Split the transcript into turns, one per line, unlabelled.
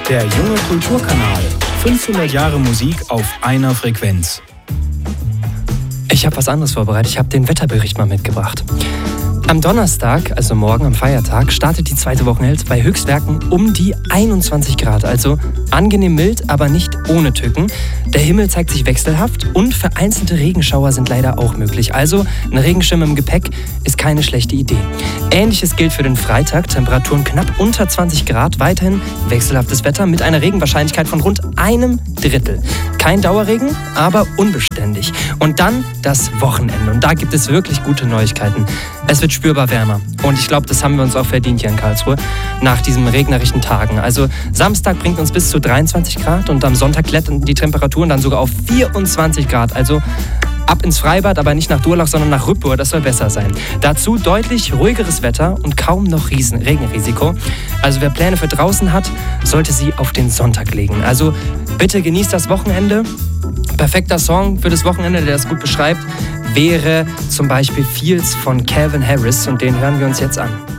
Der junge Kulturkanal. 500 Jahre Musik auf einer Frequenz.
Ich habe was anderes vorbereitet. Ich habe den Wetterbericht mal mitgebracht. Am Donnerstag, also morgen am Feiertag, startet die zweite Wochenhälfte bei Höchstwerken um die 21 Grad. Also angenehm mild, aber nicht ohne Tücken. Der Himmel zeigt sich wechselhaft und vereinzelte Regenschauer sind leider auch möglich. Also ein Regenschirm im Gepäck ist keine schlechte Idee. Ähnliches gilt für den Freitag. Temperaturen knapp unter 20 Grad. Weiterhin wechselhaftes Wetter mit einer Regenwahrscheinlichkeit von rund 1/3. Kein Dauerregen, aber unbeständig. Und dann das Wochenende. Und da gibt es wirklich gute Neuigkeiten. Es wird spürbar wärmer. Und ich glaube, das haben wir uns auch verdient hier in Karlsruhe nach diesen regnerischen Tagen. Also Samstag bringt uns bis zu 23 Grad und am Sonntag klettern die Temperaturen dann sogar auf 24 Grad. Also ab ins Freibad, aber nicht nach Durlach, sondern nach Rüppur. Das soll besser sein. Dazu deutlich ruhigeres Wetter und kaum noch Regenrisiko. Also wer Pläne für draußen hat, sollte sie auf den Sonntag legen. Also bitte genießt das Wochenende. Perfekter Song für das Wochenende, der das gut beschreibt, wäre zum Beispiel Fields von Calvin Harris und den hören wir uns jetzt an.